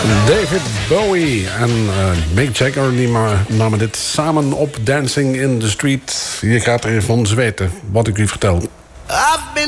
David Bowie en Mick Jagger die namen dit samen op Dancing in the Street. Je gaat ervan zweten wat ik u vertel.